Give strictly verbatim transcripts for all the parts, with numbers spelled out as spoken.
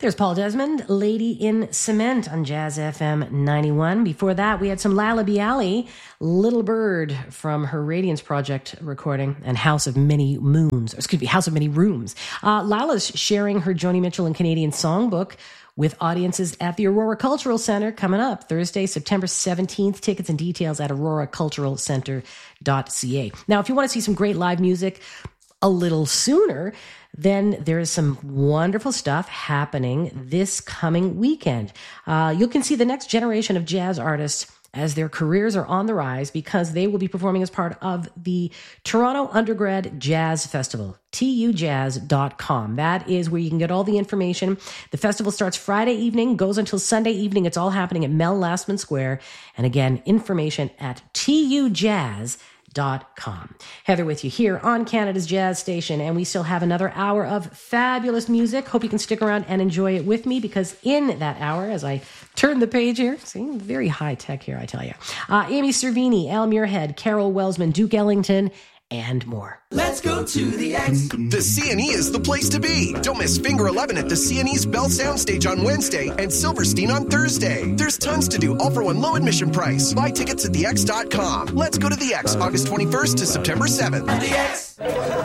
There's Paul Desmond, Lady in Cement on Jazz F M ninety-one. Before that, we had some Lala Bialy, Little Bird from her Radiance Project recording, and House of Many Moons, or excuse me, House of Many Rooms. Uh, Lala's sharing her Joni Mitchell and Canadian Songbook with audiences at the Aurora Cultural Center coming up Thursday, September seventeenth. Tickets and details at aurora cultural center dot c a. Now, if you want to see some great live music a little sooner, then there is some wonderful stuff happening this coming weekend. Uh, you can see the next generation of jazz artists as their careers are on the rise, because they will be performing as part of the Toronto Undergrad Jazz Festival, T U jazz dot com. That is where you can get all the information. The festival starts Friday evening, goes until Sunday evening. It's all happening at Mel Lastman Square. And again, information at T U jazz dot com. Heather with you here on Canada's Jazz Station, and we still have another hour of fabulous music. Hope you can stick around and enjoy it with me, because in that hour, as I turn the page here, see, very high tech here, I tell you. Uh, Amy Cervini, Al Muirhead, Carol Welsman, Duke Ellington, and more. Let's go to the X. The C and E is the place to be. Don't miss Finger eleven at the C and E's Bell Soundstage on Wednesday and Silverstein on Thursday. There's tons to do, all for one low admission price. Buy tickets at the x dot com. Let's go to the X, August twenty-first to September seventh. The X.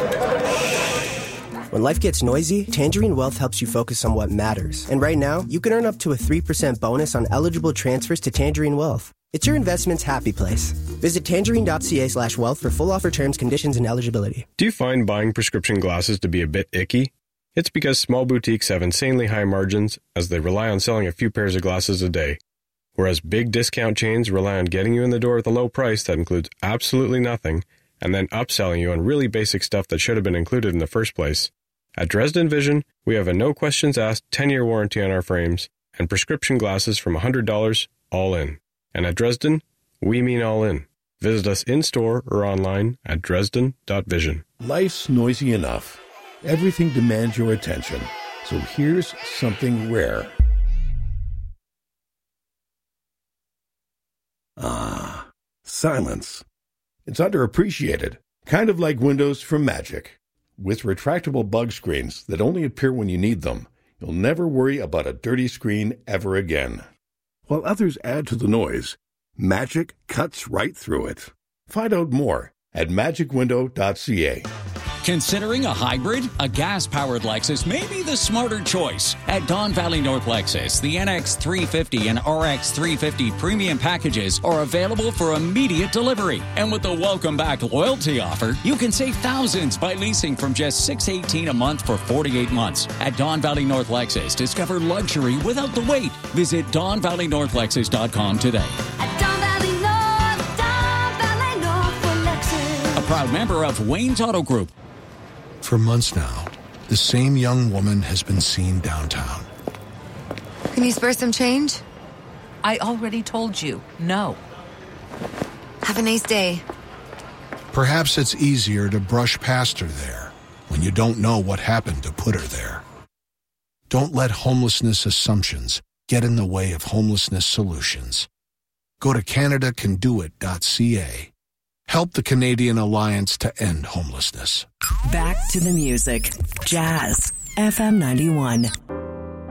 When life gets noisy, Tangerine Wealth helps you focus on what matters. And right now, you can earn up to a three percent bonus on eligible transfers to Tangerine Wealth. It's your investment's happy place. Visit tangerine dot c a slash wealth for full offer terms, conditions, and eligibility. Do you find buying prescription glasses to be a bit icky? It's because small boutiques have insanely high margins, as they rely on selling a few pairs of glasses a day, whereas big discount chains rely on getting you in the door with a low price that includes absolutely nothing, and then upselling you on really basic stuff that should have been included in the first place. At Dresden Vision, we have a no-questions-asked ten-year warranty on our frames, and prescription glasses from one hundred dollars all in. And at Dresden, we mean all in. Visit us in-store or online at dresden dot vision. Life's noisy enough. Everything demands your attention. So here's something rare. Ah, silence. It's underappreciated. Kind of like Windows from Magic. With retractable bug screens that only appear when you need them, you'll never worry about a dirty screen ever again. While others add to the noise, Magic cuts right through it. Find out more at magic window dot c a. Considering a hybrid? A gas-powered Lexus may be the smarter choice. At Don Valley North Lexus, the N X three fifty and R X three fifty premium packages are available for immediate delivery. And with the Welcome Back loyalty offer, you can save thousands by leasing from just six hundred eighteen dollars a month for forty-eight months. At Don Valley North Lexus, discover luxury without the wait. Visit don valley north lexus dot com today. At Don Valley North, Don Valley North for Lexus. A proud member of Wayne's Auto Group. For months now, the same young woman has been seen downtown. Can you spare some change? I already told you, no. Have a nice day. Perhaps it's easier to brush past her there when you don't know what happened to put her there. Don't let homelessness assumptions get in the way of homelessness solutions. Go to canada can do it dot c a. Help the Canadian Alliance to End Homelessness. Back to the music. Jazz F M ninety-one.